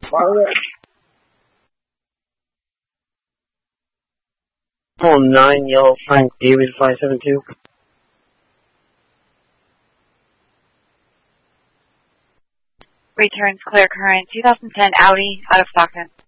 Oh, 9 Yellow Frank David 572. Returns clear current 2010 Audi out of Stockton.